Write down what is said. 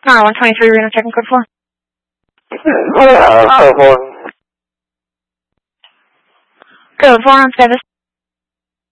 123 Reno, checking code 4. Code 4 on status.